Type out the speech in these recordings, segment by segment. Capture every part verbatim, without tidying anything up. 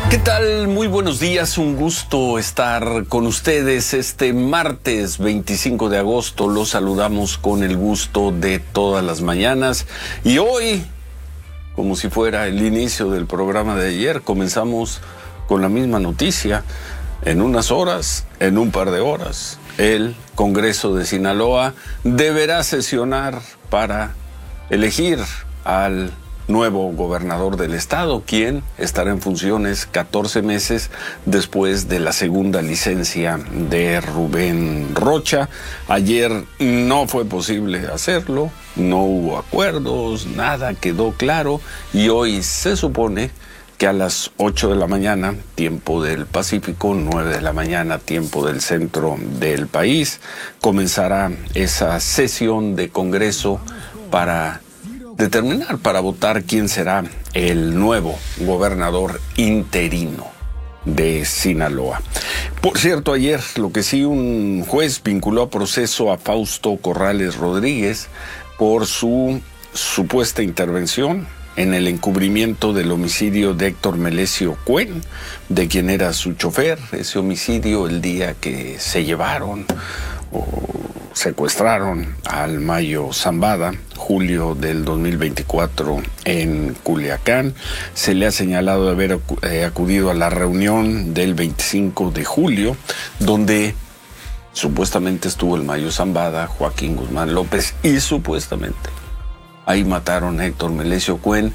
¿Qué tal? Muy buenos días, un gusto estar con ustedes este martes veinticinco de agosto. Los saludamos con el gusto de todas las mañanas y hoy, como si fuera el inicio del programa de ayer, comenzamos con la misma noticia. En unas horas, en un par de horas, el Congreso de Sinaloa deberá sesionar para elegir al nuevo gobernador del estado, quien estará en funciones catorce meses después de la segunda licencia de Rubén Rocha. Ayer no fue posible hacerlo, no hubo acuerdos, nada quedó claro y hoy se supone que a las ocho de la mañana, tiempo del Pacífico, nueve de la mañana, tiempo del centro del país, comenzará esa sesión de Congreso para determinar, para votar quién será el nuevo gobernador interino de Sinaloa. Por cierto, ayer lo que sí, un juez vinculó a proceso a Fausto Corrales Rodríguez por su supuesta intervención en el encubrimiento del homicidio de Héctor Melesio Cuen, de quien era su chofer. Ese homicidio el día que se llevaron o secuestraron al Mayo Zambada, julio del dos mil veinticuatro en Culiacán. Se le ha señalado de haber acudido a la reunión del veinticinco de julio, donde supuestamente estuvo el Mayo Zambada, Joaquín Guzmán López, y supuestamente ahí mataron a Héctor Melesio Cuen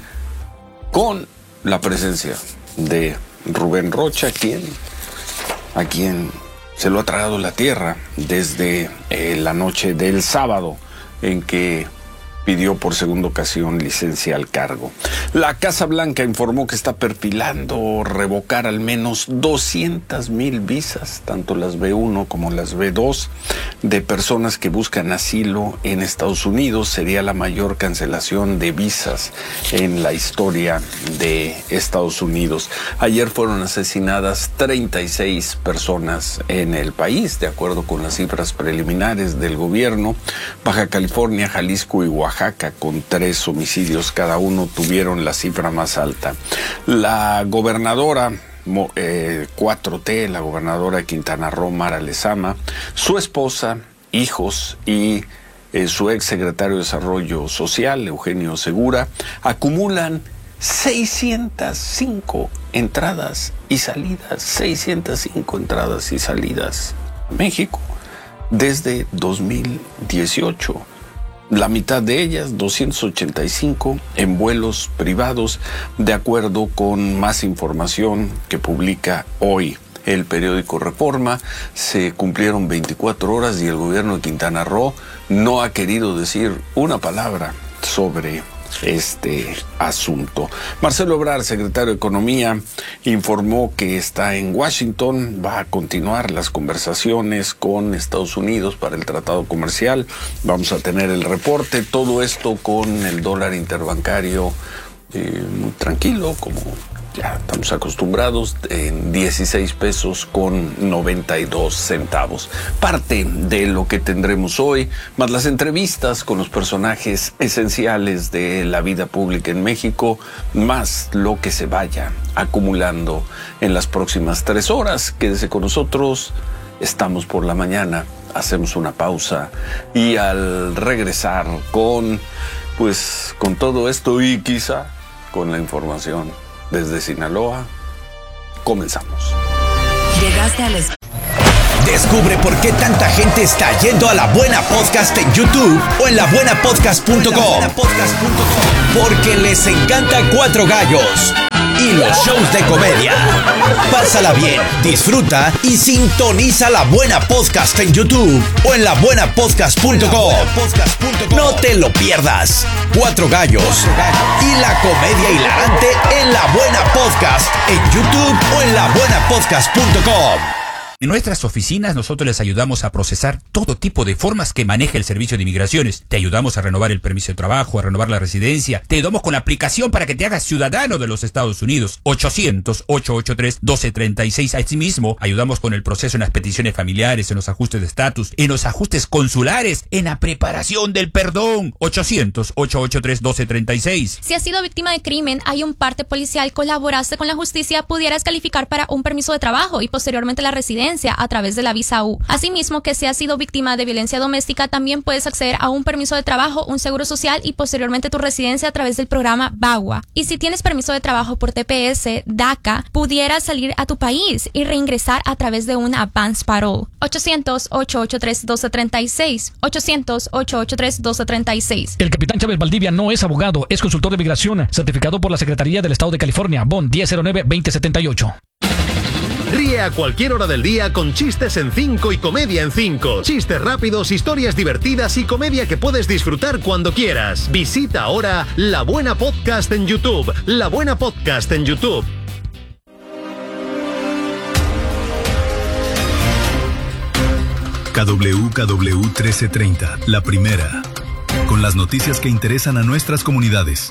con la presencia de Rubén Rocha, quien, a quien se lo ha tragado la tierra desde eh, la noche del sábado en que pidió por segunda ocasión licencia al cargo. La Casa Blanca informó que está perfilando revocar al menos doscientas mil visas, tanto las B uno como las B dos, de personas que buscan asilo en Estados Unidos. Sería la mayor cancelación de visas en la historia de Estados Unidos. Ayer fueron asesinadas treinta y seis personas en el país, de acuerdo con las cifras preliminares del gobierno. Baja California, Jalisco y Oaxaca, con tres homicidios cada uno, tuvieron la cifra más alta. La gobernadora eh, cuatro T, la gobernadora de Quintana Roo, Mara Lezama, su esposa, hijos y eh, su ex secretario de Desarrollo Social, Eugenio Segura, acumulan seiscientas cinco entradas y salidas, seiscientas cinco entradas y salidas a México desde dos mil dieciocho. La mitad de ellas, doscientas ochenta y cinco, en vuelos privados, de acuerdo con más información que publica hoy el periódico Reforma. Se cumplieron veinticuatro horas y el gobierno de Quintana Roo no ha querido decir una palabra sobre este asunto. Marcelo Ebrard, secretario de Economía, informó que está en Washington, va a continuar las conversaciones con Estados Unidos para el tratado comercial. Vamos a tener el reporte, todo esto con el dólar interbancario eh, muy tranquilo, como ya estamos acostumbrados, en dieciséis pesos con noventa y dos centavos. Parte de lo que tendremos hoy, más las entrevistas con los personajes esenciales de la vida pública en México, más lo que se vaya acumulando en las próximas tres horas. Quédese con nosotros, estamos por la mañana, hacemos una pausa y al regresar con, pues, con todo esto y quizá con la información desde Sinaloa, comenzamos. Llegaste a la... Descubre por qué tanta gente está yendo a La Buena Podcast en YouTube o en la buena podcast punto com. Porque les encanta Cuatro Gallos y los shows de comedia. Pásala bien, disfruta y sintoniza La Buena Podcast en YouTube o en la buena podcast punto com. No te lo pierdas. Cuatro Gallos y la comedia hilarante en La Buena Podcast en YouTube o en la buena podcast punto com. En nuestras oficinas nosotros les ayudamos a procesar todo tipo de formas que maneja el Servicio de Inmigraciones. Te ayudamos a renovar el permiso de trabajo, a renovar la residencia. Te ayudamos con la aplicación para que te hagas ciudadano de los Estados Unidos. ochocientos, ochocientos ochenta y tres, doce treinta y seis. Asimismo, ayudamos con el proceso en las peticiones familiares, en los ajustes de estatus, en los ajustes consulares, en la preparación del perdón. ochocientos, ochocientos ochenta y tres, doce treinta y seis. Si has sido víctima de crimen, hay un parte policial, colaboraste con la justicia, pudieras calificar para un permiso de trabajo y posteriormente la residencia a través de la visa U. Asimismo, que si has sido víctima de violencia doméstica, también puedes acceder a un permiso de trabajo, un seguro social y posteriormente tu residencia a través del programa BAGUA. Y si tienes permiso de trabajo por T P S, DACA, pudieras salir a tu país y reingresar a través de una advance parole. ochocientos, ochocientos ochenta y tres, doce treinta y seis. ochocientos, ochocientos ochenta y tres, doce treinta y seis. El capitán Chávez Valdivia no es abogado, es consultor de migración, certificado por la Secretaría del Estado de California, B O N diez cero nueve, veinte setenta y ocho. Ríe a cualquier hora del día con chistes en cinco y comedia en cinco. Chistes rápidos, historias divertidas y comedia que puedes disfrutar cuando quieras. Visita ahora La Buena Podcast en YouTube. La Buena Podcast en YouTube. K W K W trece treinta, la primera. Con las noticias que interesan a nuestras comunidades.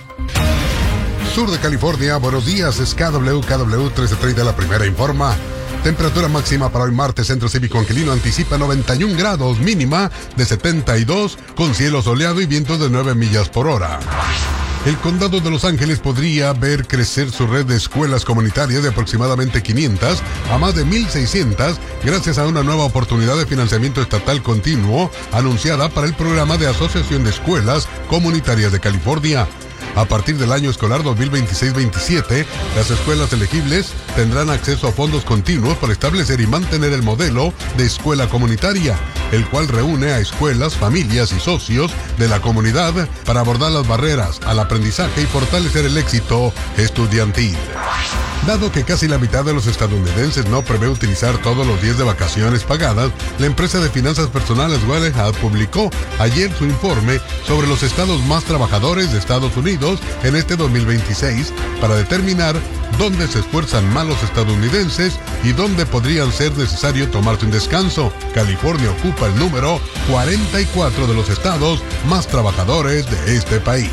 Sur de California, buenos días, es K W K W trece treinta, la primera informa. Temperatura máxima para hoy martes, Centro Cívico Angelino anticipa noventa y un grados, mínima de setenta y dos, con cielo soleado y vientos de nueve millas por hora. El condado de Los Ángeles podría ver crecer su red de escuelas comunitarias de aproximadamente quinientas a más de mil seiscientas gracias a una nueva oportunidad de financiamiento estatal continuo anunciada para el programa de Asociación de Escuelas Comunitarias de California. A partir del año escolar dos mil veintiséis veintisiete, las escuelas elegibles tendrán acceso a fondos continuos para establecer y mantener el modelo de escuela comunitaria, el cual reúne a escuelas, familias y socios de la comunidad para abordar las barreras al aprendizaje y fortalecer el éxito estudiantil. Dado que casi la mitad de los estadounidenses no prevé utilizar todos los días de vacaciones pagadas, la empresa de finanzas personales Wellington publicó ayer su informe sobre los estados más trabajadores de Estados Unidos en este dos mil veintiséis para determinar dónde se esfuerzan más los estadounidenses y dónde podrían ser necesario tomarse un descanso. California ocupa el número cuarenta y cuatro de los estados más trabajadores de este país.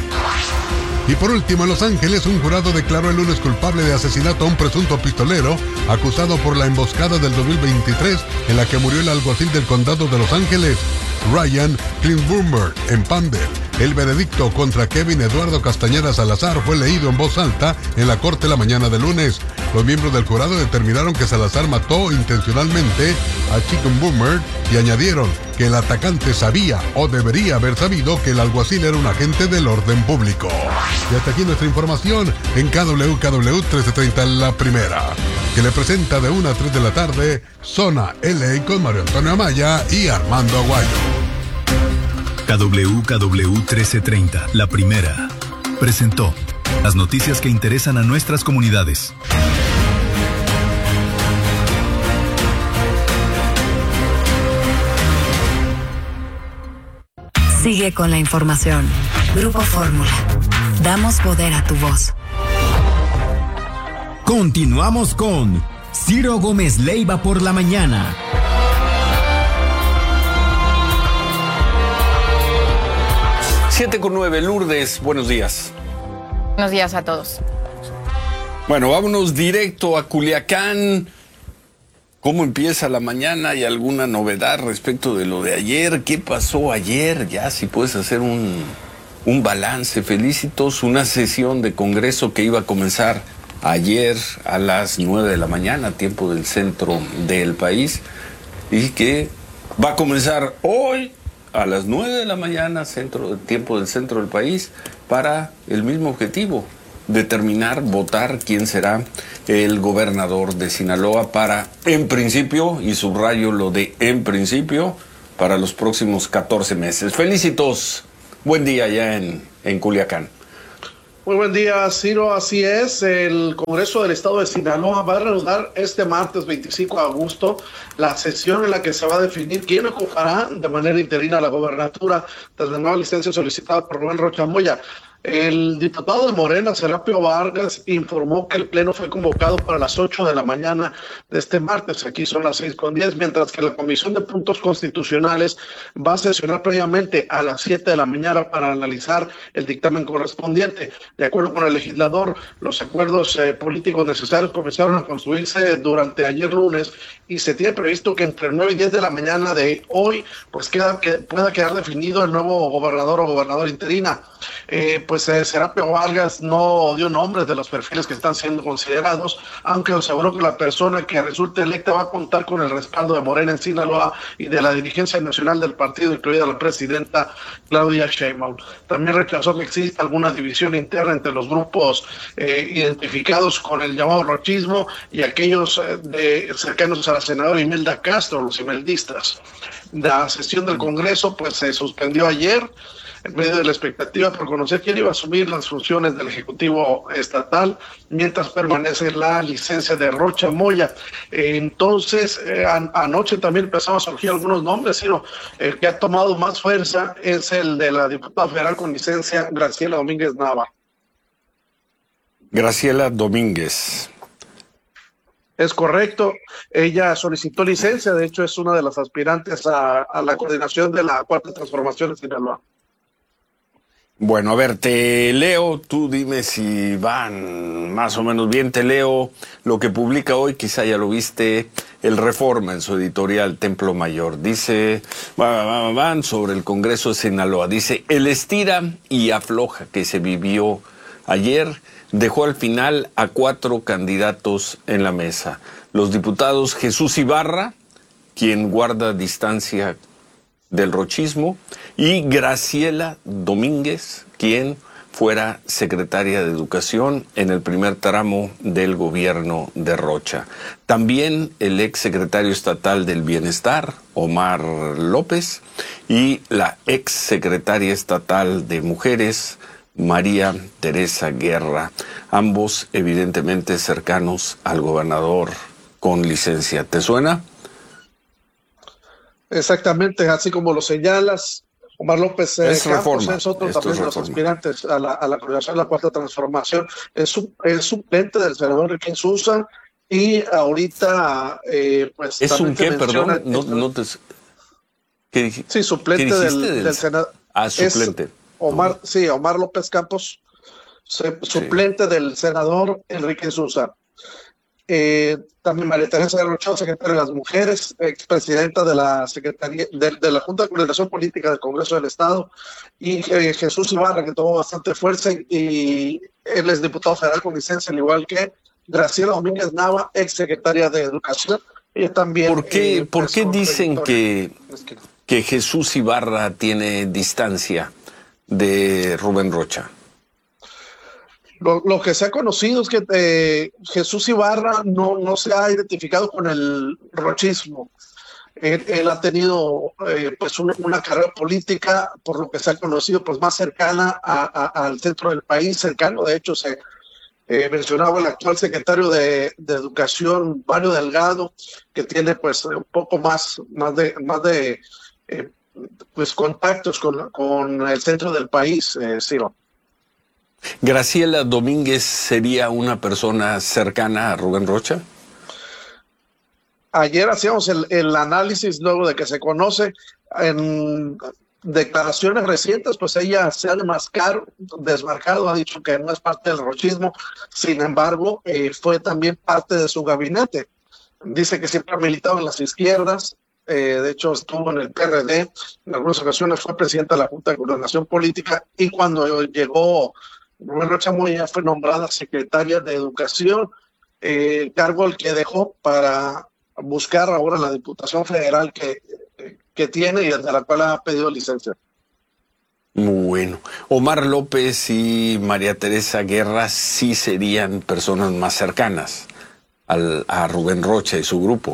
Y por último, en Los Ángeles, un jurado declaró el lunes culpable de asesinato a un presunto pistolero acusado por la emboscada del dos mil veintitrés en la que murió el alguacil del condado de Los Ángeles, Ryan Klingburger, en Pandel. El veredicto contra Kevin Eduardo Castañeda Salazar fue leído en voz alta en la corte la mañana de lunes. Los miembros del jurado determinaron que Salazar mató intencionalmente a Klingburger y añadieron que el atacante sabía o debería haber sabido que el alguacil era un agente del orden público. Y hasta aquí nuestra información en K W K W trece treinta, la primera, que le presenta de una a tres de la tarde Zona L A con Mario Antonio Amaya y Armando Aguayo. K W K W trece treinta, la primera, presentó las noticias que interesan a nuestras comunidades. Sigue con la información. Grupo Fórmula. Damos poder a tu voz. Continuamos con Ciro Gómez Leiva por la mañana. siete con nueve, Lourdes, buenos días. Buenos días a todos. Bueno, vámonos directo a Culiacán. ¿Cómo empieza la mañana? ¿Hay alguna novedad respecto de lo de ayer? ¿Qué pasó ayer? Ya, si puedes hacer un, un balance. Felicitos, una sesión de Congreso que iba a comenzar ayer a las nueve de la mañana, tiempo del centro del país, y que va a comenzar hoy a las nueve de la mañana, centro, tiempo del centro del país, para el mismo objetivo: determinar, votar quién será el gobernador de Sinaloa para, en principio, y subrayo lo de en principio, para los próximos catorce meses. Felicitos, buen día ya en, en Culiacán. Muy buen día, Ciro. Así es, el Congreso del Estado de Sinaloa va a reanudar este martes veinticinco de agosto la sesión en la que se va a definir quién ocupará de manera interina la gobernatura tras la nueva licencia solicitada por Rubén Rocha Moya. El diputado de Morena, Serapio Vargas, informó que el pleno fue convocado para las ocho de la mañana de este martes. Aquí son las seis con diez, mientras que la Comisión de Puntos Constitucionales va a sesionar previamente a las siete de la mañana para analizar el dictamen correspondiente. De acuerdo con el legislador, los acuerdos eh, políticos necesarios comenzaron a construirse durante ayer lunes y se tiene previsto que entre nueve y diez de la mañana de hoy pues queda, que pueda quedar definido el nuevo gobernador o gobernador interina. Eh, pues eh, Serapio Vargas no dio nombres de los perfiles que están siendo considerados, aunque aseguró que la persona que resulte electa va a contar con el respaldo de Morena en Sinaloa y de la dirigencia nacional del partido, incluida la presidenta Claudia Sheinbaum. También rechazó que exista alguna división interna entre los grupos eh, identificados con el llamado rochismo y aquellos eh, de, cercanos a la senadora Imelda Castro, los imeldistas. La sesión del Congreso pues se suspendió ayer en medio de la expectativa por conocer quién iba a asumir las funciones del Ejecutivo Estatal mientras permanece la licencia de Rocha Moya. Eh, entonces, eh, an anoche también empezaron a surgir algunos nombres, sino el que ha tomado más fuerza es el de la diputada federal con licencia, Graciela Domínguez Nava. Graciela Domínguez. Es correcto, ella solicitó licencia, de hecho es una de las aspirantes a, a la coordinación de la Cuarta Transformación en Sinaloa. Bueno, a ver, te leo, tú dime si van más o menos bien, te leo lo que publica hoy, quizá ya lo viste, el Reforma en su editorial Templo Mayor. Dice, van, van sobre el Congreso de Sinaloa, dice, el estira y afloja que se vivió ayer dejó al final a cuatro candidatos en la mesa. Los diputados Jesús Ibarra, quien guarda distancia del rochismo, y Graciela Domínguez, quien fuera secretaria de Educación en el primer tramo del gobierno de Rocha. También el ex secretario estatal del Bienestar, Omar López, y la ex secretaria estatal de Mujeres, María Teresa Guerra, ambos evidentemente cercanos al gobernador con licencia. ¿Te suena? Exactamente, así como lo señalas, Omar López eh, es Campos reforma. es otro Esto también es de los reforma. aspirantes a la, a la coordinación de la Cuarta Transformación. Es, su, es suplente del senador Enrique Insulza y ahorita eh, pues ¿Es un qué, menciona, perdón? No, no te... ¿Qué dij... Sí, suplente ¿Qué del, del... del senador. Ah, suplente. Omar, oh. Sí, Omar López Campos, se, suplente sí. del senador Enrique Insulza. Eh, también María Teresa de Rocha, secretaria de las Mujeres, expresidenta de la Secretaría de, de la Junta de Coordinación Política del Congreso del Estado, y eh, Jesús Ibarra, que tomó bastante fuerza, y él es diputado federal con licencia, al igual que Graciela Domínguez Nava, ex secretaria de Educación. Y también, ¿Por qué, eh, ¿por qué dicen que, que Jesús Ibarra tiene distancia de Rubén Rocha? Lo, lo que se ha conocido es que eh, Jesús Ibarra no, no se ha identificado con el rochismo. Él, él ha tenido eh, pues una, una carrera política, por lo que se ha conocido, pues más cercana a, a, al centro del país, cercano. De hecho, se eh, mencionaba el actual secretario de, de Educación, Mario Delgado, que tiene pues un poco más, más de, más de eh, pues contactos con, con el centro del país, eh, Ciro. ¿Graciela Domínguez sería una persona cercana a Rubén Rocha? Ayer hacíamos el, el análisis luego de que se conoce en declaraciones recientes, pues ella se ha demarcado, desmarcado, ha dicho que no es parte del rochismo, sin embargo, eh, fue también parte de su gabinete. Dice que siempre ha militado en las izquierdas, eh, de hecho estuvo en el P R D, en algunas ocasiones fue presidenta de la Junta de Coordinación Política, y cuando llegó Rubén Rocha Moya fue nombrada secretaria de Educación, eh, cargo el que dejó para buscar ahora la Diputación Federal que, que tiene y desde la cual ha pedido licencia. Muy bueno. Omar López y María Teresa Guerra sí serían personas más cercanas al, a Rubén Rocha y su grupo.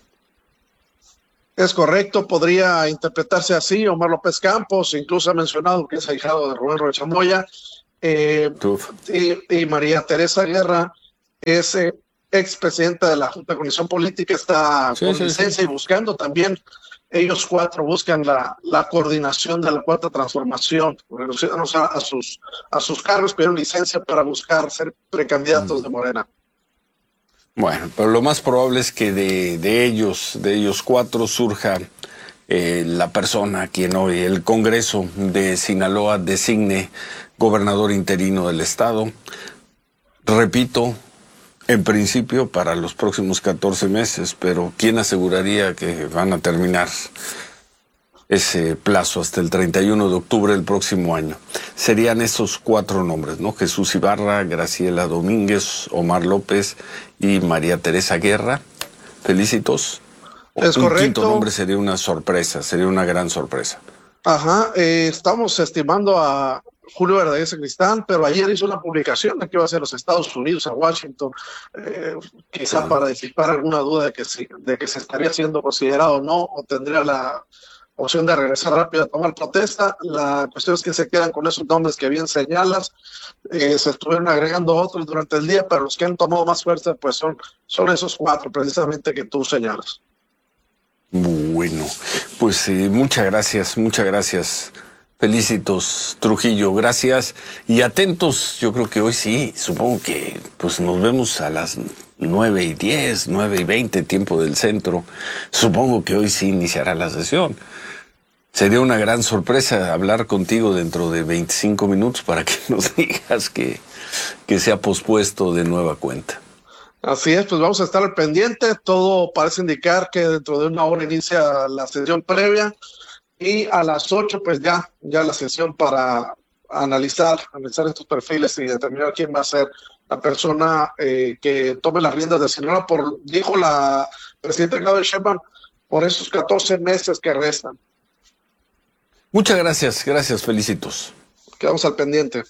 Es correcto, podría interpretarse así. Omar López Campos incluso ha mencionado que es ahijado de Rubén Rocha Moya. Eh, y, y María Teresa Guerra es eh, expresidenta de la Junta de Coordinación Política, está sí, con sí, licencia sí. y buscando también ellos cuatro buscan la, la coordinación de la cuarta transformación, renunciaron a, a, sus, a sus cargos, pidieron licencia para buscar ser precandidatos de Morena. Bueno, pero lo más probable es que de, de ellos, de ellos cuatro, surja eh, la persona a quien hoy el Congreso de Sinaloa designe gobernador interino del estado. Repito, en principio para los próximos catorce meses, pero ¿quién aseguraría que van a terminar ese plazo hasta el treinta y uno de octubre del próximo año? Serían esos cuatro nombres, ¿no? Jesús Ibarra, Graciela Domínguez, Omar López y María Teresa Guerra. Felicitos. Es un correcto. quinto nombre sería una sorpresa, sería una gran sorpresa. Ajá, eh, estamos estimando a Julio Verdaguer Sacristán, pero ayer hizo una publicación de que iba a ser los Estados Unidos, a Washington, eh, quizá para disipar alguna duda de que, sí, de que se estaría siendo considerado o no, o tendría la opción de regresar rápido a tomar protesta. La cuestión es que se quedan con esos nombres que bien señalas. Eh, se estuvieron agregando otros durante el día, pero los que han tomado más fuerza pues son, son esos cuatro precisamente que tú señalas. Bueno, pues eh, muchas gracias, muchas gracias. Felicitos, Trujillo, gracias. Y atentos, yo creo que hoy sí, supongo que pues nos vemos a las nueve y diez, nueve y veinte, tiempo del centro. Supongo que hoy sí iniciará la sesión. Sería una gran sorpresa hablar contigo dentro de veinticinco minutos para que nos digas que, que se ha pospuesto de nueva cuenta. Así es, pues vamos a estar al pendiente. Todo parece indicar que dentro de una hora inicia la sesión previa y a las ocho pues ya, ya la sesión para analizar, analizar estos perfiles y determinar quién va a ser la persona eh, que tome las riendas de Sinaloa, por, dijo la presidenta Claudia Sheinbaum, por esos catorce meses que restan. Muchas gracias, gracias, felicitos. Quedamos al pendiente.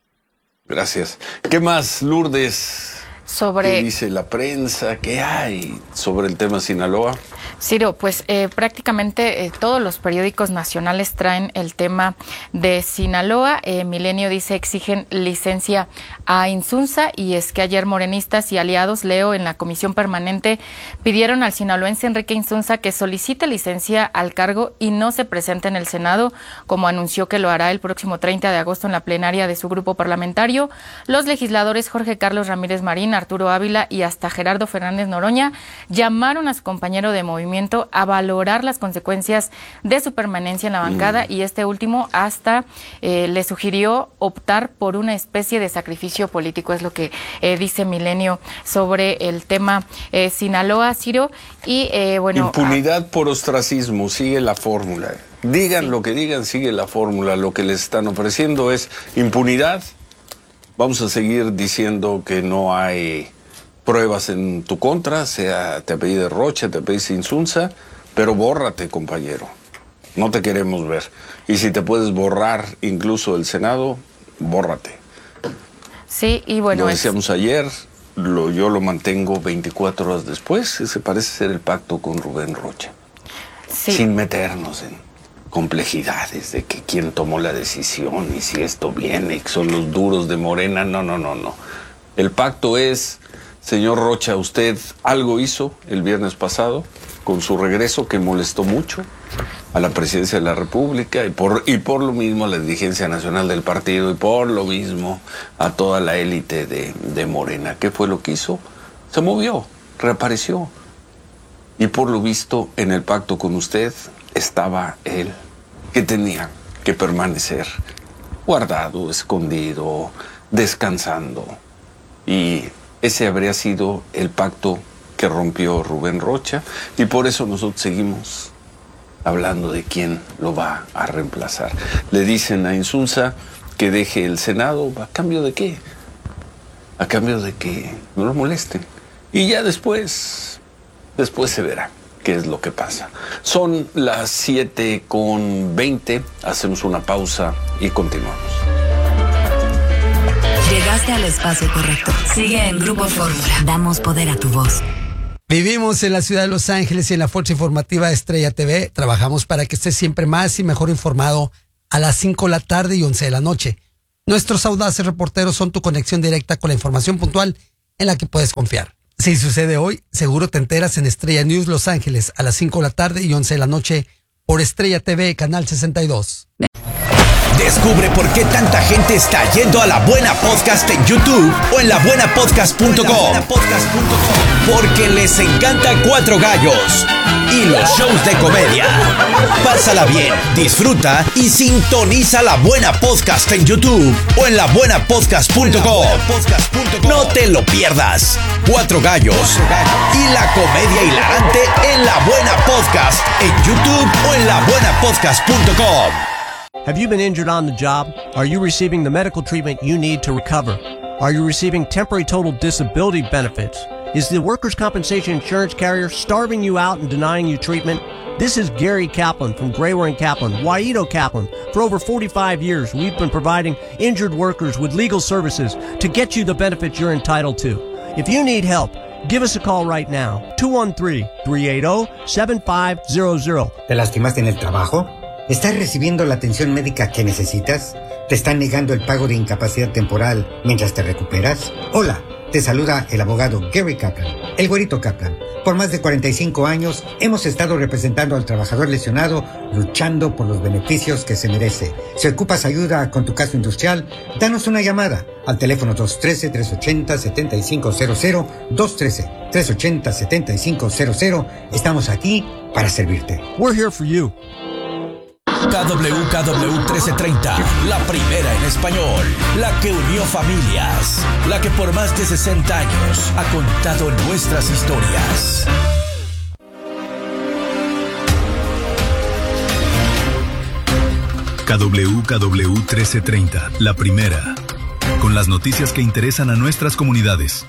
Gracias. ¿Qué más, Lourdes? Sobre... ¿Qué dice la prensa? ¿Qué hay sobre el tema Sinaloa? Ciro, pues eh, prácticamente eh, todos los periódicos nacionales traen el tema de Sinaloa. Eh, Milenio dice exigen licencia a Insunza, y es que ayer morenistas y aliados, leo, en la comisión permanente pidieron al sinaloense Enrique Insunza que solicite licencia al cargo y no se presente en el Senado, como anunció que lo hará el próximo treinta de agosto en la plenaria de su grupo parlamentario. Los legisladores Jorge Carlos Ramírez Marín, Arturo Ávila y hasta Gerardo Fernández Noroña llamaron a su compañero de movimiento a valorar las consecuencias de su permanencia en la bancada, mm. y este último hasta eh, le sugirió optar por una especie de sacrificio político. Es lo que eh, dice Milenio sobre el tema eh, Sinaloa, Ciro. Y eh, bueno, impunidad ah, por ostracismo, sigue la fórmula. Digan sí. lo que digan, sigue la fórmula. Lo que les están ofreciendo es impunidad. Vamos a seguir diciendo que no hay pruebas en tu contra, sea te apellides Rocha, te apellides Insunza, pero bórrate, compañero. No te queremos ver. Y si te puedes borrar incluso el Senado, bórrate. Sí, y bueno... Lo decíamos es... ayer, lo, yo lo mantengo veinticuatro horas después. Ese parece ser el pacto con Rubén Rocha. Sí. Sin meternos en complejidades de que quién tomó la decisión y si esto viene, que son los duros de Morena. No, no, no, no. El pacto es... Señor Rocha, usted algo hizo el viernes pasado con su regreso que molestó mucho a la presidencia de la República y por, y por lo mismo a la dirigencia nacional del partido y por lo mismo a toda la élite de, de Morena. ¿Qué fue lo que hizo? Se movió, reapareció. Y por lo visto en el pacto con usted estaba él, que tenía que permanecer guardado, escondido, descansando. Y ese habría sido el pacto que rompió Rubén Rocha, y por eso nosotros seguimos hablando de quién lo va a reemplazar. Le dicen a Insunza que deje el Senado, ¿a cambio de qué? A cambio de que no lo molesten. Y ya después, después se verá qué es lo que pasa. Son las siete con veinte, hacemos una pausa y continuamos. Llegaste al espacio correcto. Sigue en Grupo Fórmula. Damos poder a tu voz. Vivimos en la ciudad de Los Ángeles y en la Fuerza Informativa Estrella T V. Trabajamos para que estés siempre más y mejor informado a las cinco de la tarde y once de la noche. Nuestros audaces reporteros son tu conexión directa con la información puntual en la que puedes confiar. Si sucede hoy, seguro te enteras en Estrella News Los Ángeles a las cinco de la tarde y once de la noche por Estrella T V, Canal sesenta y dos. Descubre por qué tanta gente está yendo a La Buena Podcast en YouTube o en la buena podcast punto com. Porque les encanta Cuatro Gallos y los shows de comedia. Pásala bien, disfruta y sintoniza La Buena Podcast en YouTube o en la buena podcast punto com. No te lo pierdas. Cuatro Gallos y la comedia hilarante en La Buena Podcast en YouTube o en la buena podcast punto com. Have you been injured on the job? Are you receiving the medical treatment you need to recover? Are you receiving temporary total disability benefits? Is the workers' compensation insurance carrier starving you out and denying you treatment? This is Gary Kaplan from Grayware and Kaplan, Waito Kaplan. For over forty-five years, we've been providing injured workers with legal services to get you the benefits you're entitled to. If you need help, give us a call right now, two one three, three eight zero, seven five zero zero. ¿Te lastimaste en el trabajo? ¿Estás recibiendo la atención médica que necesitas? ¿Te están negando el pago de incapacidad temporal mientras te recuperas? Hola, te saluda el abogado Gary Kaplan, el güerito Kaplan. Por más de cuarenta y cinco años hemos estado representando al trabajador lesionado, luchando por los beneficios que se merece. Si ocupas ayuda con tu caso industrial, danos una llamada al teléfono dos uno tres, tres ocho cero, siete cinco cero cero, dos uno tres, tres ocho cero, siete cinco cero cero. Estamos aquí para servirte. We're here for you. K W K W trece treinta, la primera en español, la que unió familias, la que por más de sesenta años ha contado nuestras historias. K W K W trece treinta, la primera, con las noticias que interesan a nuestras comunidades.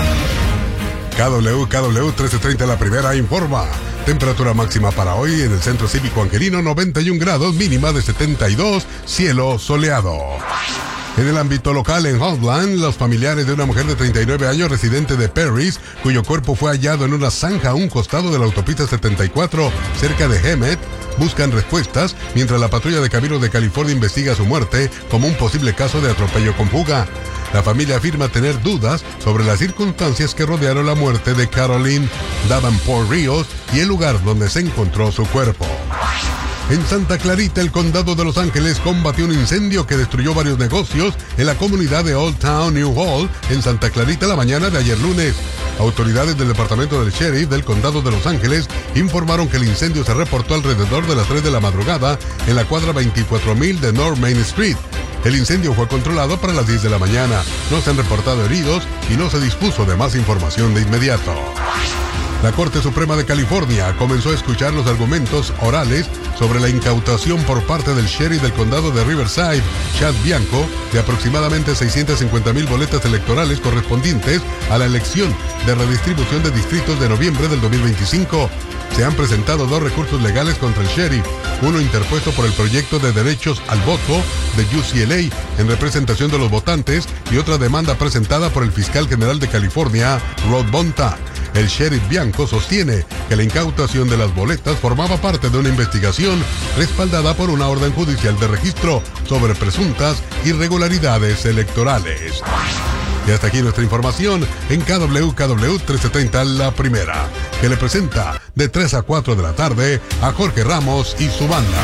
K W K W trece treinta, la primera, informa. Temperatura máxima para hoy en el Centro Cívico Angelino, noventa y un grados, mínima de setenta y dos, cielo soleado. En el ámbito local, en Hotland, los familiares de una mujer de treinta y nueve años, residente de Perris, cuyo cuerpo fue hallado en una zanja a un costado de la autopista setenta y cuatro, cerca de Hemet, buscan respuestas, mientras la patrulla de Caminos de California investiga su muerte como un posible caso de atropello con fuga. La familia afirma tener dudas sobre las circunstancias que rodearon la muerte de Caroline Davenport Ríos y el lugar donde se encontró su cuerpo. En Santa Clarita, el condado de Los Ángeles combatió un incendio que destruyó varios negocios en la comunidad de Old Town New Hall, en Santa Clarita, la mañana de ayer lunes. Autoridades del departamento del sheriff del condado de Los Ángeles informaron que el incendio se reportó alrededor de las tres de la madrugada en la cuadra veinticuatro mil de North Main Street. El incendio fue controlado para las diez de la mañana. No se han reportado heridos y no se dispuso de más información de inmediato. La Corte Suprema de California comenzó a escuchar los argumentos orales sobre la incautación por parte del sheriff del condado de Riverside, Chad Bianco, de aproximadamente seiscientas cincuenta mil boletas electorales correspondientes a la elección de redistribución de distritos de noviembre del dos mil veinticinco. Se han presentado dos recursos legales contra el sheriff, uno interpuesto por el Proyecto de Derechos al Voto de U C L A en representación de los votantes y otra demanda presentada por el fiscal general de California, Rod Bonta. El sheriff Bianco sostiene que la incautación de las boletas formaba parte de una investigación respaldada por una orden judicial de registro sobre presuntas irregularidades electorales. Y hasta aquí nuestra información en K W K W trece treinta, la primera, que le presenta de tres a cuatro de la tarde a Jorge Ramos y su banda.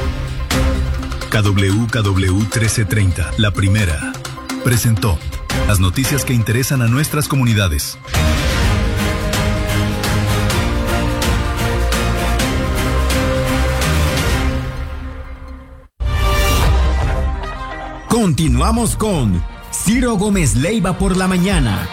K W K W trece treinta, la primera, presentó las noticias que interesan a nuestras comunidades. Continuamos con Ciro Gómez Leiva por la mañana.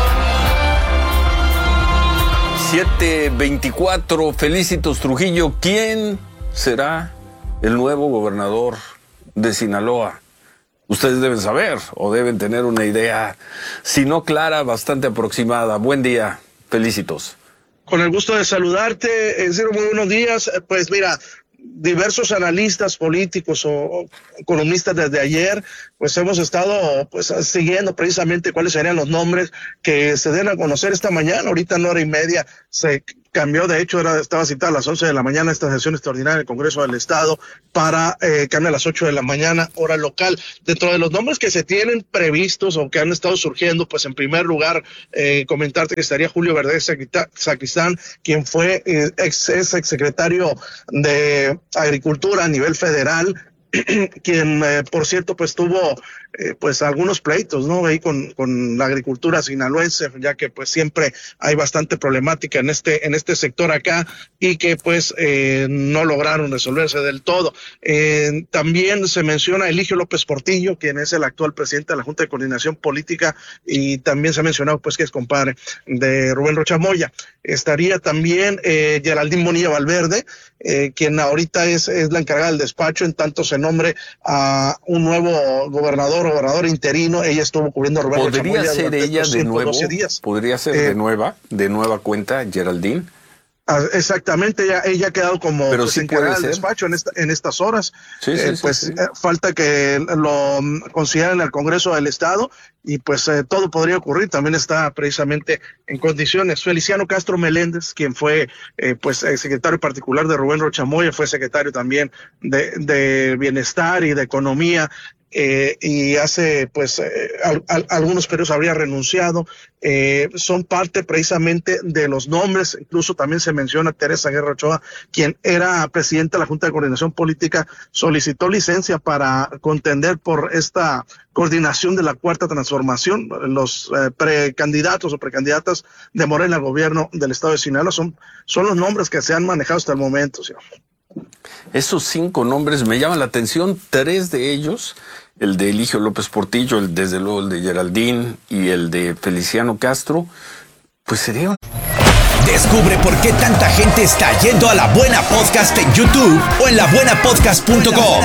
siete veinticuatro, Felicitos Trujillo. ¿Quién será el nuevo gobernador de Sinaloa? Ustedes deben saber o deben tener una idea, si no clara, bastante aproximada. Buen día, Felicitos. Con el gusto de saludarte, eh, Ciro, muy buenos días. Eh, pues mira, diversos analistas políticos o economistas desde ayer, pues hemos estado pues siguiendo precisamente cuáles serían los nombres que se den a conocer esta mañana. Ahorita en hora y media se cambió, de hecho era, estaba citada a las once de la mañana esta sesión extraordinaria del Congreso del Estado para eh, cambia a las ocho de la mañana, hora local. Dentro de los nombres que se tienen previstos o que han estado surgiendo, pues en primer lugar eh, comentarte que estaría Julio Verde Sacristán, quien fue eh, ex, ex secretario de Agricultura a nivel federal, quien eh, por cierto pues tuvo eh, pues algunos pleitos, ¿no? Ahí con, con la agricultura sinaloense, ya que pues siempre hay bastante problemática en este, en este sector acá y que pues eh, no lograron resolverse del todo. Eh, también se menciona a Eligio López Portillo, quien es el actual presidente de la Junta de Coordinación Política, y también se ha mencionado pues que es compadre de Rubén Rocha Moya. Estaría también eh, Geraldine Bonilla Valverde, eh, quien ahorita es, es la encargada del despacho, en tanto se nombre a un nuevo gobernador, gobernador interino. Ella estuvo cubriendo a Rubén Rocha Moya. ¿Podría ser ella de nuevo? Días. ¿Podría ser eh, de nueva, de nueva cuenta, Geraldine? Exactamente, ella, ella ha quedado como Pero pues, sí encargada puede del ser. despacho en, esta, en estas horas. Sí, sí, eh, sí, pues sí. eh, falta que lo consideren el Congreso del Estado y pues eh, todo podría ocurrir. También está precisamente en condiciones. Feliciano Castro Meléndez, quien fue eh, pues el secretario particular de Rubén Rocha Moya, fue secretario también de, de Bienestar y de Economía. Eh, y hace pues eh, al, al, algunos periodos habría renunciado, eh, son parte precisamente de los nombres. Incluso también se menciona Teresa Guerra Ochoa, quien era presidenta de la Junta de Coordinación Política, solicitó licencia para contender por esta coordinación de la Cuarta Transformación. Los eh, precandidatos o precandidatas de Morena al gobierno del estado de Sinaloa son, son los nombres que se han manejado hasta el momento, ¿sí? Esos cinco nombres me llaman la atención, tres de ellos, el de Eligio López Portillo, el, desde luego el de Geraldine y el de Feliciano Castro, pues sería... Descubre por qué tanta gente está yendo a La Buena Podcast en YouTube o en la buena podcast punto com.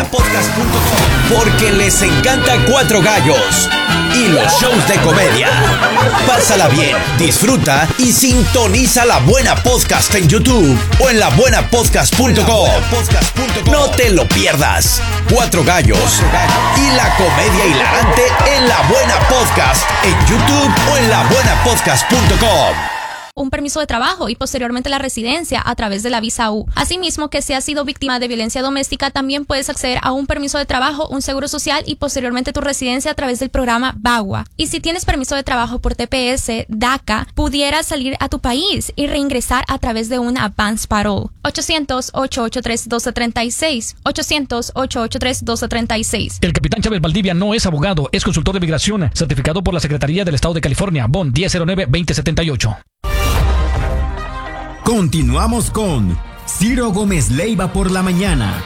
Porque les encanta Cuatro Gallos y los shows de comedia. Pásala bien, disfruta y sintoniza La Buena Podcast en YouTube o en la buena podcast punto com. No te lo pierdas. Cuatro Gallos y la comedia hilarante en La Buena Podcast en YouTube o en la buena podcast punto com. Un permiso de trabajo y posteriormente la residencia a través de la visa U. Asimismo, que si has sido víctima de violencia doméstica, también puedes acceder a un permiso de trabajo, un seguro social y posteriormente tu residencia a través del programa BAGUA. Y si tienes permiso de trabajo por T P S, DACA, pudieras salir a tu país y reingresar a través de un advance parole. ochocientos, ocho ocho tres, uno dos tres seis. ochocientos, ocho ocho tres, uno dos tres seis. El capitán Chávez Valdivia no es abogado, es consultor de migración, certificado por la Secretaría del Estado de California, B O N diez cero nueve veinte setenta y ocho. Continuamos con Ciro Gómez Leiva por la mañana.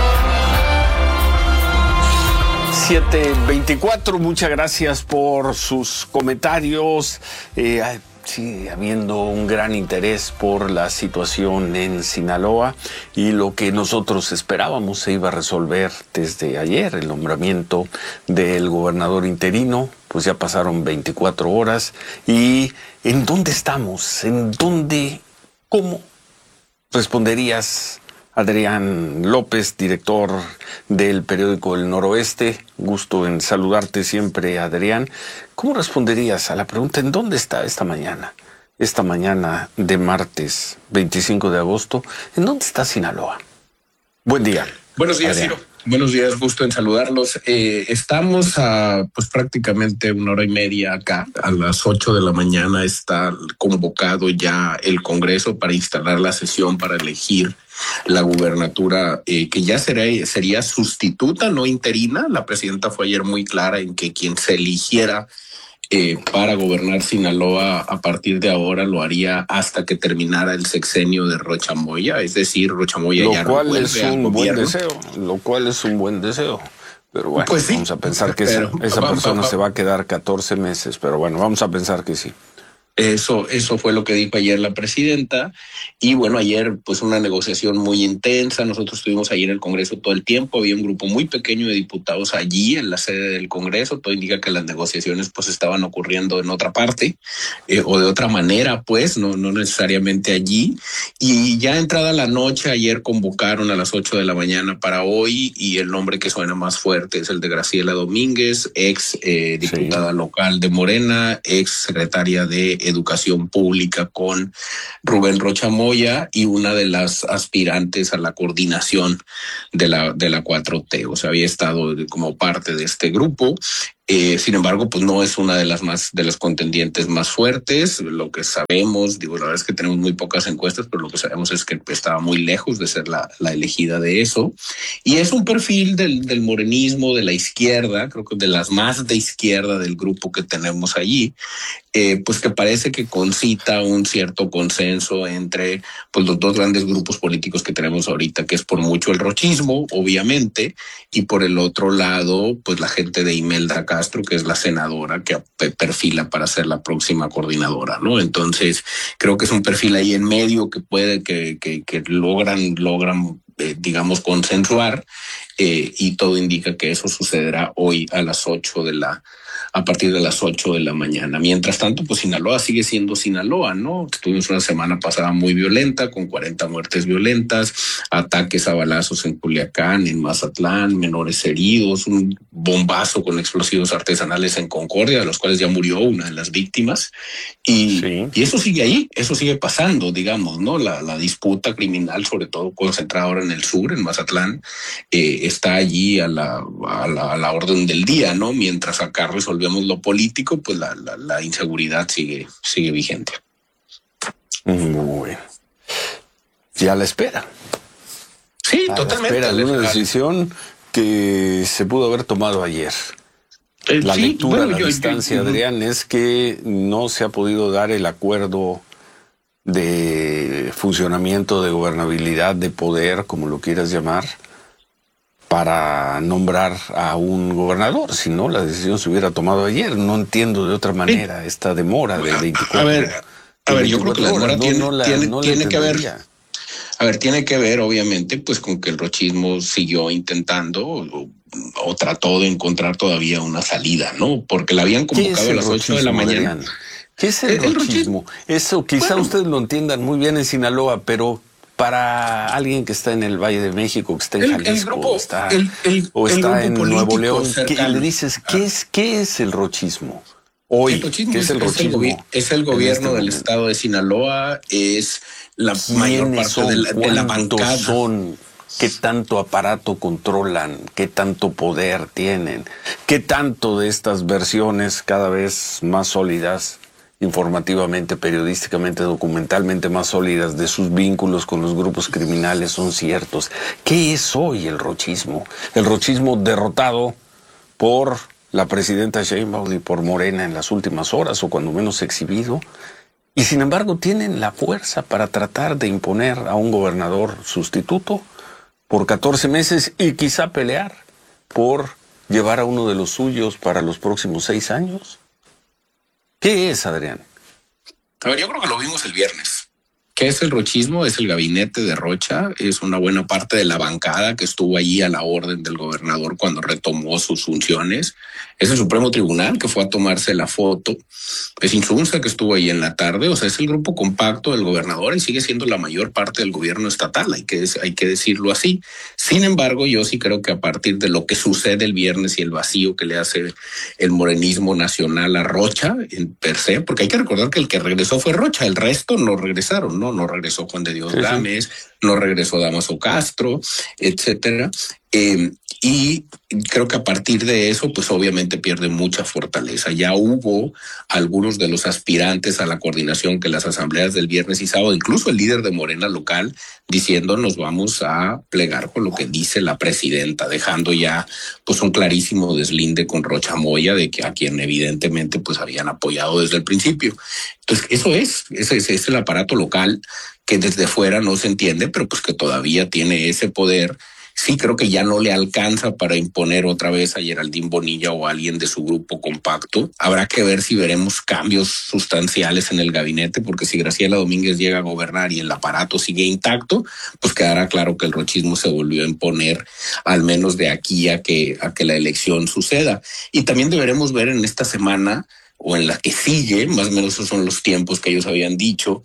siete veinticuatro, muchas gracias por sus comentarios. Eh, sigue habiendo un gran interés por la situación en Sinaloa y lo que nosotros esperábamos se iba a resolver desde ayer, el nombramiento del gobernador interino. Pues ya pasaron veinticuatro horas y ¿en dónde estamos? ¿En dónde? ¿Cómo responderías, Adrián López, director del periódico El Noroeste? Gusto en saludarte siempre, Adrián. ¿Cómo responderías a la pregunta en dónde está esta mañana? Esta mañana de martes veinticinco de agosto, ¿en dónde está Sinaloa? Buen día. Buenos días, Adrián. Ciro. Buenos días, gusto en saludarlos. Eh, estamos a pues prácticamente una hora y media acá. A las ocho de la mañana está convocado ya el Congreso para instalar la sesión para elegir la gubernatura, eh, que ya sería, sería sustituta, no interina. La presidenta fue ayer muy clara en que quien se eligiera Eh, para gobernar Sinaloa a partir de ahora lo haría hasta que terminara el sexenio de Rocha Moya, es decir, Rocha Moya Lo ya cual no es vuelve al un buen gobierno. deseo, lo cual es un buen deseo. Pero bueno, Pues sí, vamos a pensar que esa, pero- esa va- va- persona va- se va a quedar catorce meses, pero bueno, vamos a pensar que sí. Eso, eso fue lo que dijo ayer la presidenta. Y bueno, ayer pues una negociación muy intensa. Nosotros estuvimos ahí en el Congreso todo el tiempo. Había un grupo muy pequeño de diputados allí en la sede del Congreso. Todo indica que las negociaciones pues estaban ocurriendo en otra parte eh, o de otra manera, pues no, no necesariamente allí. Y ya entrada la noche, ayer convocaron a las ocho de la mañana para hoy y el nombre que suena más fuerte es el de Graciela Domínguez, ex eh, diputada local de Morena, ex secretaria de Educación Pública con Rubén Rocha Moya y una de las aspirantes a la coordinación de la, de la cuatro T. O sea, había estado como parte de este grupo. Eh, sin embargo, pues no es una de las más de las contendientes más fuertes. Lo que sabemos, digo, la verdad es que tenemos muy pocas encuestas, pero lo que sabemos es que estaba muy lejos de ser la, la elegida de eso. Y es un perfil del, del morenismo, de la izquierda, creo que de las más de izquierda del grupo que tenemos allí, eh, pues que parece que concita un cierto consenso entre pues los dos grandes grupos políticos que tenemos ahorita, que es por mucho el rochismo, obviamente, y por el otro lado, pues la gente de Imelda Castro, que es la senadora que perfila para ser la próxima coordinadora, ¿no? Entonces, creo que es un perfil ahí en medio que puede, que, que, que logran, logran, eh, digamos, consensuar, eh, y todo indica que eso sucederá hoy a las ocho de la a partir de las ocho de la mañana. Mientras tanto, pues Sinaloa sigue siendo Sinaloa, ¿no? Tuvimos una semana pasada muy violenta, con cuarenta muertes violentas, ataques a balazos en Culiacán, en Mazatlán, menores heridos, un bombazo con explosivos artesanales en Concordia, de los cuales ya murió una de las víctimas. Y, sí. y eso sigue ahí, eso sigue pasando, digamos, ¿no? La, la disputa criminal, sobre todo concentrada ahora en el sur, en Mazatlán, eh, está allí a la, a la, a la orden del día, ¿no? Mientras acá resolvemos lo político, pues la, la, la inseguridad sigue, sigue vigente. Muy bien. Ya la espera. Sí, a totalmente. La espera de una decisión que se pudo haber tomado ayer. Eh, la sí, lectura bueno, a la yo, distancia, yo, yo, Adrián, es que no se ha podido dar el acuerdo de funcionamiento, de gobernabilidad, de poder, como lo quieras llamar, para nombrar a un gobernador. Si no, la decisión se hubiera tomado ayer. No entiendo de otra manera esta demora de veinticuatro. A ver, a ver, yo creo que la demora tiene, no, no la, tiene, no tiene que ver. A ver, tiene que ver, obviamente, pues con que el rochismo siguió intentando o, o trató de encontrar todavía una salida, ¿no? Porque la habían convocado a las ocho de la mañana. Adrián? ¿Qué es el, el rochismo? rochismo? Eso quizá bueno, ustedes lo entiendan muy bien en Sinaloa, pero para alguien que está en el Valle de México, que está en el, Jalisco, el grupo, o está, el, el, o está en Nuevo León, ¿qué le dices? ¿Qué es, qué es el rochismo? Hoy, el rochismo ¿qué es, es el rochismo? Es el, es el gobierno este del momento. Estado de Sinaloa, es la mayor parte son, de la, de la bancada. Son? ¿Qué tanto aparato controlan? ¿Qué tanto poder tienen? ¿Qué tanto de estas versiones cada vez más sólidas, informativamente, periodísticamente, documentalmente más sólidas, de sus vínculos con los grupos criminales son ciertos? ¿Qué es hoy el rochismo? El rochismo derrotado por la presidenta Sheinbaum y por Morena en las últimas horas, o cuando menos exhibido, y sin embargo tienen la fuerza para tratar de imponer a un gobernador sustituto por catorce meses y quizá pelear por llevar a uno de los suyos para los próximos seis años. ¿Qué es, Adrián? A ver, yo creo que lo vimos el viernes. ¿Qué es el rochismo? Es el gabinete de Rocha, es una buena parte de la bancada que estuvo allí a la orden del gobernador cuando retomó sus funciones. Es el Supremo Tribunal que fue a tomarse la foto. Es Insunza que estuvo ahí en la tarde. O sea, es el grupo compacto del gobernador y sigue siendo la mayor parte del gobierno estatal. Hay que, hay que decirlo así. Sin embargo, yo sí creo que a partir de lo que sucede el viernes y el vacío que le hace el morenismo nacional a Rocha en per se, porque hay que recordar que el que regresó fue Rocha, el resto no regresaron, ¿no? No regresó Juan de Dios sí, Gámez, sí. no regresó Damaso Castro, etcétera. Eh, y creo que a partir de eso, pues obviamente pierde mucha fortaleza. Ya hubo algunos de los aspirantes a la coordinación que las asambleas del viernes y sábado, incluso el líder de Morena local, diciendo nos vamos a plegar con lo que dice la presidenta, dejando ya pues un clarísimo deslinde con Rocha Moya, de que a quien evidentemente pues habían apoyado desde el principio. Entonces eso es, ese es, es el aparato local que desde fuera no se entiende, pero pues que todavía tiene ese poder. Sí, creo que ya no le alcanza para imponer otra vez a Geraldine Bonilla o a alguien de su grupo compacto. Habrá que ver si veremos cambios sustanciales en el gabinete, porque si Graciela Domínguez llega a gobernar y el aparato sigue intacto, pues quedará claro que el rochismo se volvió a imponer, al menos de aquí a que, a que la elección suceda. Y también deberemos ver en esta semana, o en la que sigue, más o menos esos son los tiempos que ellos habían dicho,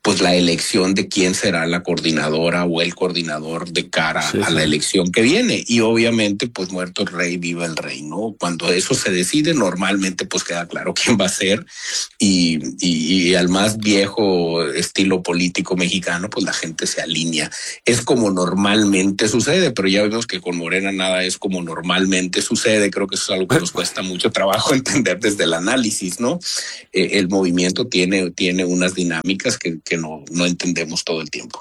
pues la elección de quién será la coordinadora o el coordinador de cara sí, a sí. la elección que viene. Y obviamente, pues muerto el rey, viva el rey, ¿no? Cuando eso se decide, normalmente pues queda claro quién va a ser y, y, y al más viejo estilo político mexicano, pues la gente se alinea. Es como normalmente sucede, pero ya vemos que con Morena nada es como normalmente sucede. Creo que eso es algo que nos cuesta mucho trabajo entender desde el análisis, ¿no? Eh, el movimiento tiene, tiene unas dinámicas que, que no, no entendemos todo el tiempo.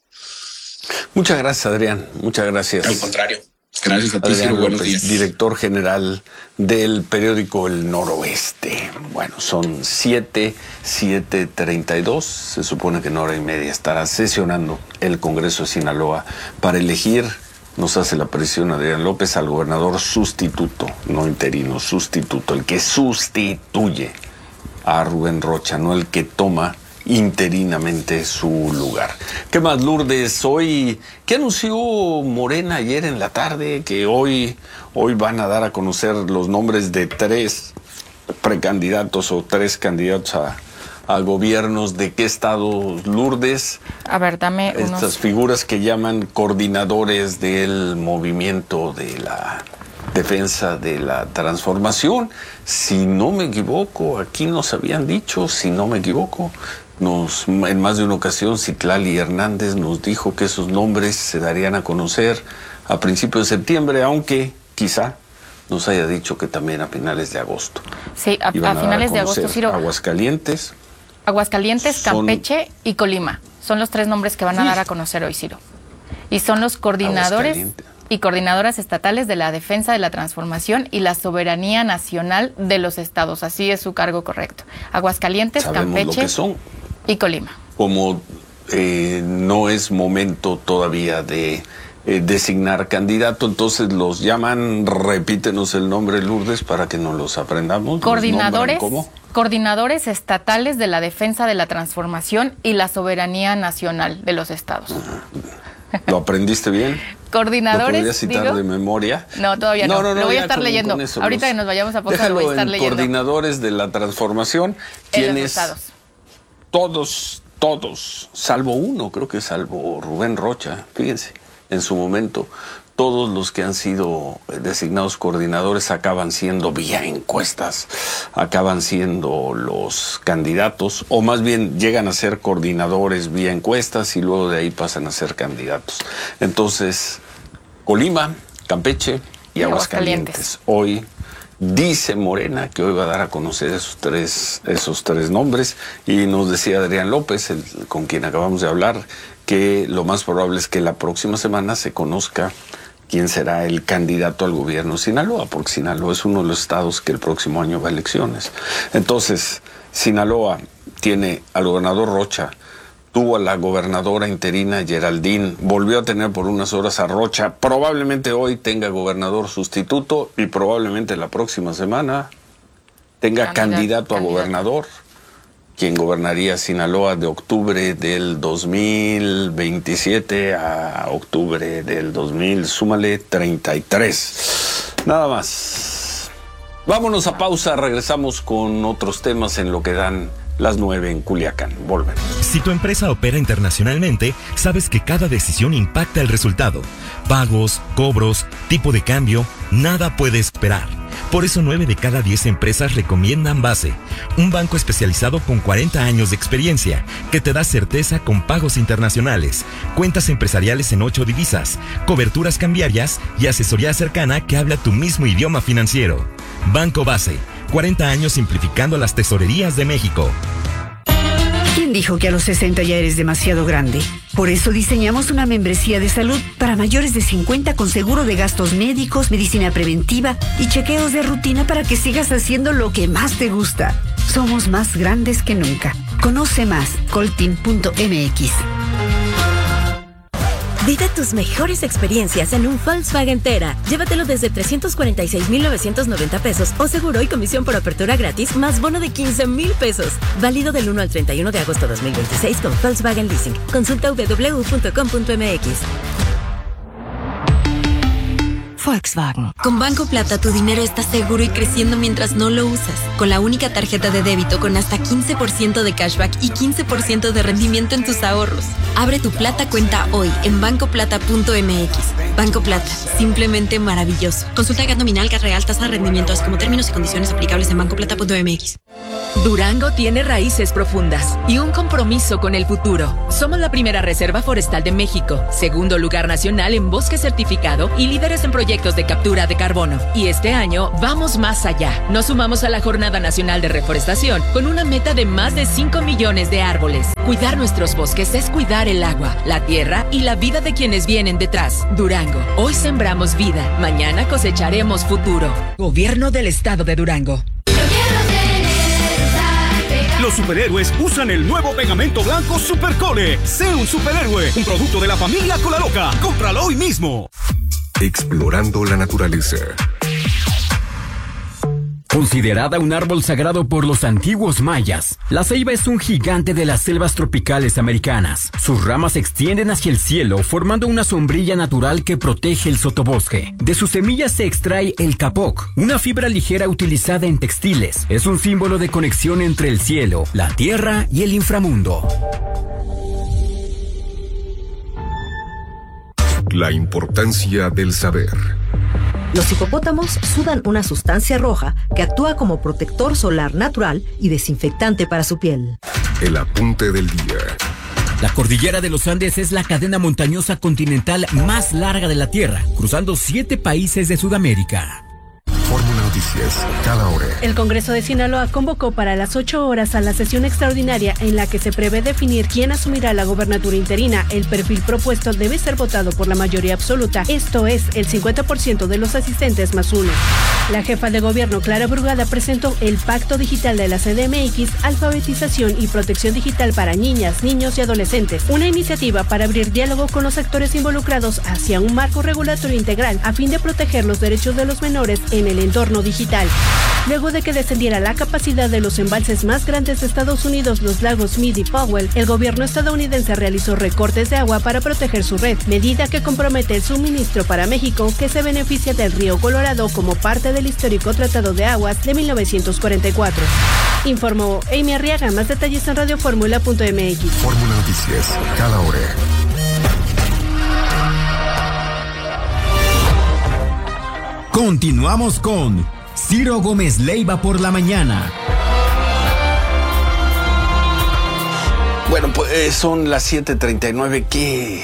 Muchas gracias, Adrián. Muchas gracias. Al contrario. Gracias a ti, Ciro. Buenos días. Director general del periódico El Noroeste. Bueno, son siete, siete treinta y dos. Se supone que en hora y media estará sesionando el Congreso de Sinaloa para elegir, nos hace la presión Adrián López, al gobernador sustituto, no interino, sustituto, el que sustituye a Rubén Rocha, no el que toma interinamente su lugar. ¿Qué más, Lourdes? Hoy, ¿qué anunció Morena ayer en la tarde? Que hoy, hoy van a dar a conocer los nombres de tres precandidatos o tres candidatos a, a gobiernos. ¿De qué estados, Lourdes? A ver, dame Estas unos... figuras que llaman coordinadores del movimiento de la defensa de la transformación. Si no me equivoco, aquí nos habían dicho, si no me equivoco, nos, en más de una ocasión Citlali Hernández nos dijo que esos nombres se darían a conocer a principios de septiembre, aunque quizá nos haya dicho que también a finales de agosto. Sí, a, a finales a de agosto, Ciro. Aguascalientes. Aguascalientes, son... Campeche y Colima. Son los tres nombres que van a dar a conocer hoy, Ciro. Y son los coordinadores y coordinadoras estatales de la defensa de la transformación y la soberanía nacional de los estados. Así es su cargo correcto. Aguascalientes, Sabemos Campeche lo que son. Y Colima. Como eh, no es momento todavía de eh, designar candidato, entonces los llaman, repítenos el nombre, Lourdes, para que nos los aprendamos. Coordinadores, ¿Cómo? coordinadores estatales de la defensa de la transformación y la soberanía nacional de los estados. ¿Lo aprendiste bien? Coordinadores. ¿Lo podrías citar digo? de memoria? No, todavía no. No, no, no, lo voy a ya estar con, leyendo. con eso, Ahorita los... que nos vayamos a pausa lo voy a estar leyendo. Coordinadores de la transformación, quienes todos, todos, salvo uno, creo que salvo Rubén Rocha, fíjense, en su momento, todos los que han sido designados coordinadores acaban siendo vía encuestas, acaban siendo los candidatos, o más bien llegan a ser coordinadores vía encuestas y luego de ahí pasan a ser candidatos. Entonces, Colima, Campeche y, y Aguascalientes. Aguascalientes. Hoy dice Morena que hoy va a dar a conocer esos tres, esos tres nombres, y nos decía Adrián López, el, con quien acabamos de hablar, que lo más probable es que la próxima semana se conozca quién será el candidato al gobierno de Sinaloa, porque Sinaloa es uno de los estados que el próximo año va a elecciones. Entonces, Sinaloa tiene al gobernador Rocha, tuvo a la gobernadora interina Geraldine, volvió a tener por unas horas a Rocha, probablemente hoy tenga gobernador sustituto y probablemente la próxima semana tenga candidato, candidato a gobernador, quien gobernaría Sinaloa de octubre del dos mil veintisiete a octubre del dos mil, súmale treinta y tres. Nada más. Vámonos a pausa, regresamos con otros temas en lo que dan las nueve en Culiacán. Volvemos. Si tu empresa opera internacionalmente, sabes que cada decisión impacta el resultado. Pagos, cobros, tipo de cambio, nada puede esperar. Por eso nueve de cada diez empresas recomiendan Base, un banco especializado con cuarenta años de experiencia, que te da certeza con pagos internacionales, cuentas empresariales en ocho divisas, coberturas cambiarias y asesoría cercana que habla tu mismo idioma financiero. Banco Base, cuarenta años simplificando las tesorerías de México. ¿Quién dijo que a los sesenta ya eres demasiado grande? Por eso diseñamos una membresía de salud para mayores de cincuenta con seguro de gastos médicos, medicina preventiva y chequeos de rutina para que sigas haciendo lo que más te gusta. Somos más grandes que nunca. Conoce más, coltin punto m x. Vive tus mejores experiencias en un Volkswagen Tera. Llévatelo desde trescientos cuarenta y seis mil novecientos noventa pesos o seguro y comisión por apertura gratis más bono de quince mil pesos. Válido del uno al treinta y uno de agosto de dos mil veintiséis con Volkswagen Leasing. Consulta w w w punto com punto m x. Volkswagen. Con Banco Plata tu dinero está seguro y creciendo mientras no lo usas. Con la única tarjeta de débito con hasta quince por ciento de cashback y quince por ciento de rendimiento en tus ahorros. Abre tu Plata cuenta hoy en banco plata punto m x. Banco Plata, simplemente maravilloso. Consulta el gas nominal, gas real, tasa de rendimiento, así como términos y condiciones aplicables en banco plata punto m x. Durango tiene raíces profundas y un compromiso con el futuro. Somos la primera reserva forestal de México, segundo lugar nacional en bosque certificado y líderes en proyectos de captura de carbono. Y este año vamos más allá. Nos sumamos a la Jornada Nacional de Reforestación con una meta de más de cinco millones de árboles. Cuidar nuestros bosques es cuidar el agua, la tierra y la vida de quienes vienen detrás. Durango, hoy sembramos vida, mañana cosecharemos futuro. Gobierno del Estado de Durango. Los superhéroes usan el nuevo pegamento blanco Supercole. Sé un superhéroe, un producto de la familia Colaloca. Cómpralo hoy mismo. Explorando la naturaleza. Considerada un árbol sagrado por los antiguos mayas, la ceiba es un gigante de las selvas tropicales americanas. Sus ramas se extienden hacia el cielo, formando una sombrilla natural que protege el sotobosque. De sus semillas se extrae el capoc, una fibra ligera utilizada en textiles. Es un símbolo de conexión entre el cielo, la tierra y el inframundo. La importancia del saber. Los hipopótamos sudan una sustancia roja que actúa como protector solar natural y desinfectante para su piel. El apunte del día. La cordillera de los Andes es la cadena montañosa continental más larga de la Tierra, cruzando siete países de Sudamérica. Fórmula Noticias, cada hora. El Congreso de Sinaloa convocó para las ocho horas a la sesión extraordinaria en la que se prevé definir quién asumirá la gobernatura interina. El perfil propuesto debe ser votado por la mayoría absoluta, esto es, el cincuenta por ciento de los asistentes más uno. La jefa de gobierno, Clara Brugada, presentó el Pacto Digital de la C D M X, Alfabetización y Protección Digital para Niñas, Niños y Adolescentes, una iniciativa para abrir diálogo con los actores involucrados hacia un marco regulatorio integral a fin de proteger los derechos de los menores en el entorno digital. Luego de que descendiera la capacidad de los embalses más grandes de Estados Unidos, los lagos Mead y Powell, el gobierno estadounidense realizó recortes de agua para proteger su red, medida que compromete el suministro para México, que se beneficia del río Colorado como parte del histórico Tratado de Aguas de mil novecientos cuarenta y cuatro. Informó Amy Arriaga. Más detalles en radio fórmula punto m x. Fórmula Noticias, cada hora. Continuamos con Ciro Gómez Leiva por la mañana. Bueno, pues son las siete treinta y nueve. Qué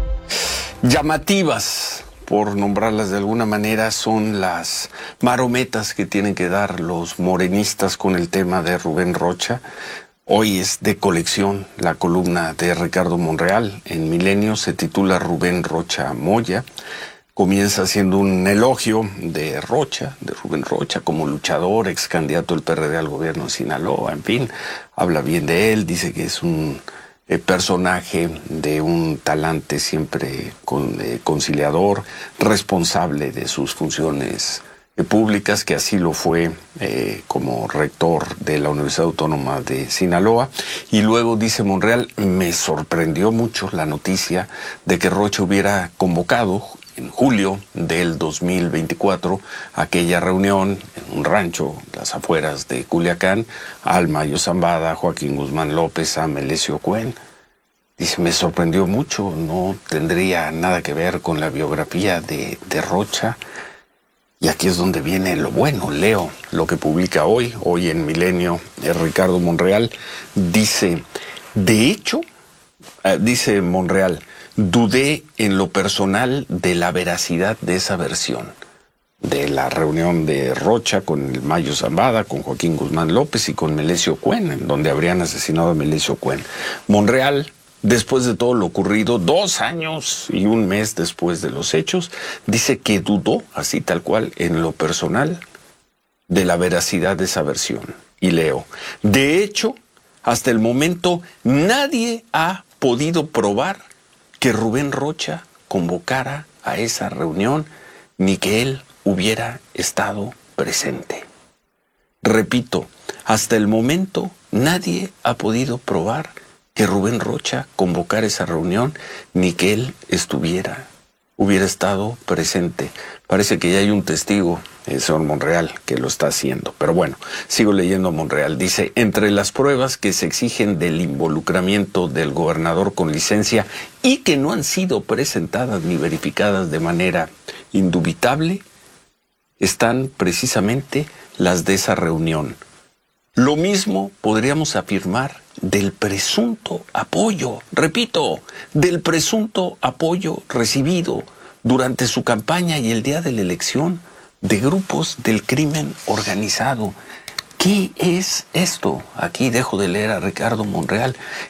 llamativas, por nombrarlas de alguna manera, son las marometas que tienen que dar los morenistas con el tema de Rubén Rocha. Hoy es de colección la columna de Ricardo Monreal en Milenio, se titula Rubén Rocha Moya. Comienza haciendo un elogio de Rocha, de Rubén Rocha, como luchador, ex candidato del P R D al gobierno de Sinaloa, en fin, habla bien de él, dice que es un eh, personaje de un talante siempre con, eh, conciliador, responsable de sus funciones eh, públicas, que así lo fue eh, como rector de la Universidad Autónoma de Sinaloa. Y luego dice Monreal, me sorprendió mucho la noticia de que Rocha hubiera convocado en julio del dos mil veinticuatro, aquella reunión en un rancho, las afueras de Culiacán, al Mayo Zambada, Joaquín Guzmán López, a Melesio Cuen. Dice, me sorprendió mucho, no tendría nada que ver con la biografía de, de Rocha. Y aquí es donde viene lo bueno. Leo lo que publica hoy, hoy en Milenio, eh, Ricardo Monreal. Dice, de hecho, eh, dice Monreal, dudé en lo personal de la veracidad de esa versión, de la reunión de Rocha con el Mayo Zambada, con Joaquín Guzmán López y con Melesio Cuen, en donde habrían asesinado a Melesio Cuen. Monreal, después de todo lo ocurrido, dos años y un mes después de los hechos, dice que dudó, así tal cual, en lo personal, de la veracidad de esa versión. Y leo, de hecho, hasta el momento nadie ha podido probar que Rubén Rocha convocara a esa reunión, ni que él hubiera estado presente. Repito, hasta el momento nadie ha podido probar que Rubén Rocha convocara esa reunión, ni que él estuviera hubiera estado presente. Parece que ya hay un testigo, el señor Monreal, que lo está haciendo. Pero bueno, sigo leyendo a Monreal. Dice, entre las pruebas que se exigen del involucramiento del gobernador con licencia y que no han sido presentadas ni verificadas de manera indubitable, están precisamente las de esa reunión. Lo mismo podríamos afirmar del presunto apoyo, repito, del presunto apoyo recibido durante su campaña y el día de la elección de grupos del crimen organizado. ¿Qué es esto? Aquí dejo de leer a Ricardo Monreal.